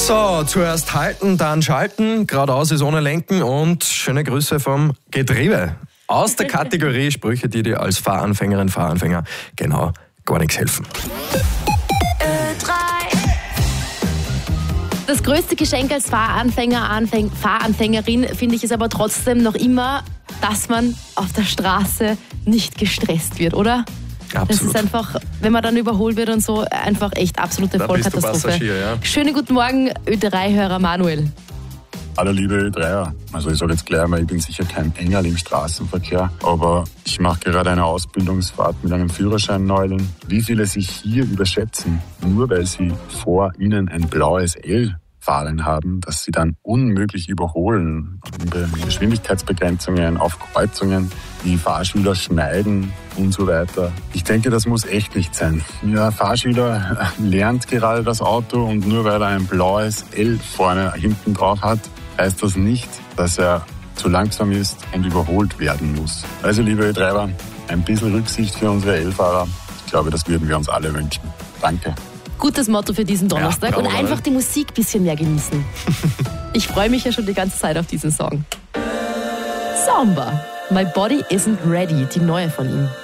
So, zuerst halten, dann schalten, geradeaus ist ohne Lenken und schöne Grüße vom Getriebe. Aus der Kategorie Sprüche, die dir als Fahranfängerin, Fahranfänger genau gar nichts helfen. Das größte Geschenk als Fahranfängerin finde ich es aber trotzdem noch immer, dass man auf der Straße nicht gestresst wird, oder? Absolut. Das ist einfach, wenn man dann überholt wird und so, einfach echt absolute Vollkatastrophe. Ja. Schönen guten Morgen, Ö3-Hörer Manuel. Hallo liebe Ö3er. Also ich sage jetzt gleich mal, ich bin sicher kein Engel im Straßenverkehr, aber ich mache gerade eine Ausbildungsfahrt mit einem Führerschein-Neuling. Wie viele sich hier überschätzen, nur weil sie vor ihnen ein blaues L fahren haben, dass sie dann unmöglich überholen. Geschwindigkeitsbegrenzungen auf Kreuzungen, die Fahrschüler schneiden und so weiter. Ich denke, das muss echt nicht sein. Ja, Fahrschüler lernt gerade das Auto und nur weil er ein blaues L vorne hinten drauf hat, heißt das nicht, dass er zu langsam ist und überholt werden muss. Also liebe Treiber, ein bisschen Rücksicht für unsere L-Fahrer. Ich glaube, das würden wir uns alle wünschen. Danke. Gutes Motto für diesen Donnerstag. Ja, und einfach die Musik ein bisschen mehr genießen. Ich freue mich ja schon die ganze Zeit auf diesen Song. Samba, My Body Isn't Ready, die neue von ihm.